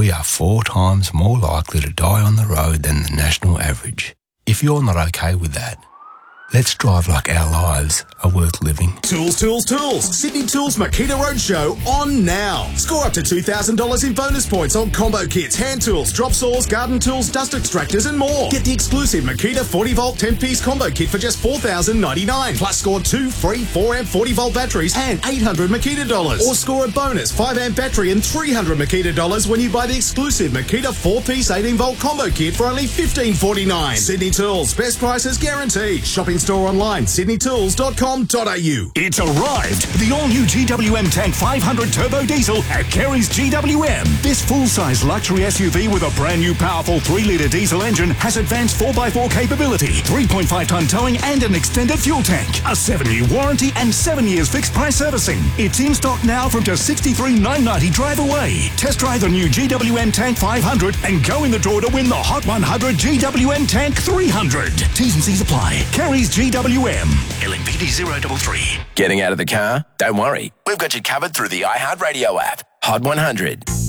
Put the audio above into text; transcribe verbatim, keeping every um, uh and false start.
we are four times more likely to die on the road than the national average. If you're not okay with that, let's drive like our lives are worth living. Tools, tools, tools. Sydney Tools Makita Roadshow on now. Score up to two thousand dollars in bonus points on combo kits, hand tools, drop saws, garden tools, dust extractors and more. Get the exclusive Makita forty volt ten piece combo kit for just four thousand ninety-nine dollars. Plus score two free four amp forty volt batteries and eight hundred Makita dollars. Or score a bonus five amp battery and three hundred Makita dollars when you buy the exclusive Makita four piece eighteen volt combo kit for only fifteen forty-nine. Sydney Tools, best prices guaranteed. Shopping store online, sydney tools dot com dot a u. It's arrived! The all-new G W M Tank five hundred Turbo Diesel at Kerry's G W M. This full-size luxury S U V with a brand new powerful three litre diesel engine has advanced four by four capability, three point five tonne towing and an extended fuel tank, a seven year warranty and seven years fixed price servicing. It's in stock now from just sixty-three thousand nine hundred ninety drive away. Test drive the new G W M Tank five hundred and go in the draw to win the Hot one hundred G W M Tank three hundred. T's and C's apply. Kerry's G W M. L M P D zero three three. Getting out of the car? Don't worry. We've got you covered through the iHeartRadio app. Hot one hundred.